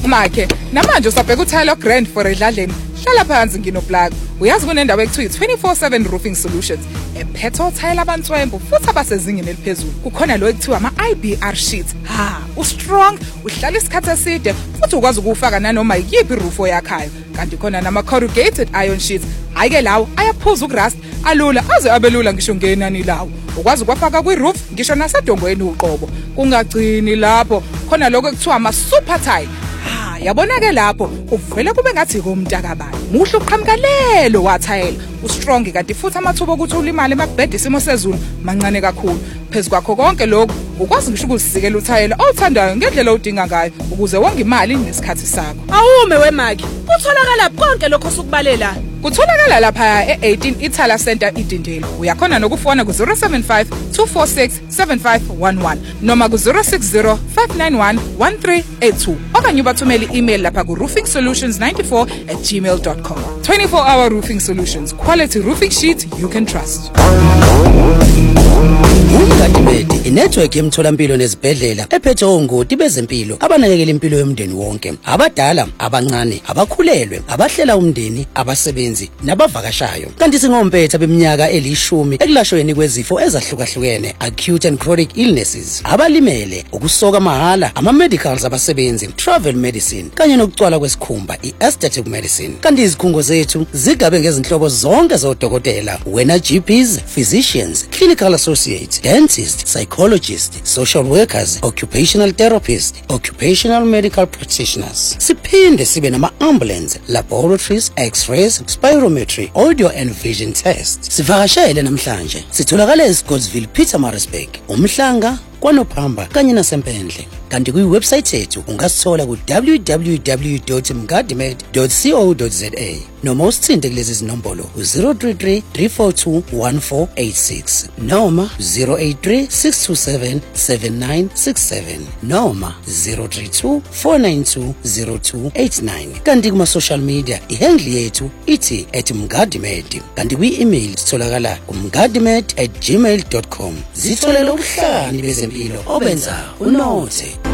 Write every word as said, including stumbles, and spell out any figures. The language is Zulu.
Makhe, namanje usabheka uThayela Grand for edladleni. Hlala phansi nginoplug. Uyazi kunendawo ekuthiwa twenty-four seven Roofing Solutions. Ephethe othayela abantswembu futhi abasezingeni eliphezulu. Kukhona lo ekuthiwa ama-I B R sheets. Ha, ustrong, uhlala isikhathi eside futhi ukwazi ukufaka nanoma yiphi iroof oyakhayo. Kanti khona nama-corrugated iron sheets. Hayike lawo ayaphuza ukurust, alula aze abelula ngisho ngenani lawo. Ukwazi ukwafaka kwi-roof ngisho nasedongweni uqobo. Kungagcini lapho, khona lokho ekuthiwa ama-super tile. Ha, yabona-ke lapho uvele kube ngathi kumntakabani. Muhle uqhamukalelo wathayela. Ustrong kanti futhi amathuba ukuthi ulimale emakubhede isimo sezulu mancane kakhulu. Phezu kwakho konke lokho ukwazi ngisho ukusikela uthayela awuthandayo ngendlela odinga ngayo ukuze wonge imali nesikhathi sakho. Awume weMaki, kutholakala konke lokho sokubalela. Kutholakala lapha e-eighteen Ithala Center iDindela. Uyakhona nokufona ku zero seven five two four six seven five one one noma ku zero six zero five nine one one three eight two okanye ubathumele i-email lapha ku roofing solutions ninety-four at gmail dot com. twenty-four hour Roofing Solutions, quality roofing sheets you can trust. Umgadimedi inetwork yemtholampilo nezibhedlela ephethe ongoti bezempilo abanakekela impilo yomndeni wonke, abadala, abancane, abakhulelwe, abahlela umndeni, abasebenzi nabavakashayo. Kanti singompetha beminyaka elishumi ekulashweni kwezifo ezahlukahlukene, acute and chronic illnesses, abalimele, ukusoka mahala, ama-medicals abasebenzi, travel medicine kanye nokucwala kwesikhumba, i-aesthetic medicine. Kanti izikhungo zethu zigabe ngezinhlobo zonke zodokotela, wena G Ps, physicians, clinical associates, dentists, psychologists, social workers, occupational therapists, occupational medical practitioners. Siphinde sibe nama-ambulance, laboratories, x-rays, spirometry, audio and vision tests. Sivakashele namhlanje. Sitholakala eScottsville, Pietermaritzburg, uMhlanga, KwaNophamba kanye naseMpendle. Kanti kwi-website yethu ungasithola ku w w w dot mgadimed dot co dot za noma usithinte kulezi zinombolo zero three three three four two one four eight six noma zero eight three six two seven seven nine six seven noma zero three two four nine two zero two eight nine. Kanti kuma-social media ihandle yethu ithi at mgadimed. Kanti kwi-email sitholakala kumgadimed at gmail dot com. Zitholele ubuhlani bezempilo obenza unothe.